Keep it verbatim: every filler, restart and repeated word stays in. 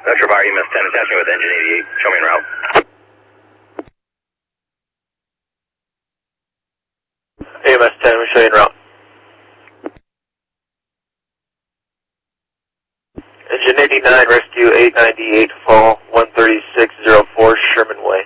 Doctor Bar, E M S ten, attaching with engine eighty-eight. Show me en route. E M S ten, we show you en route. Engine eighty-nine, rescue eight ninety-eight, fall one thirty-six oh four, Sherman Way.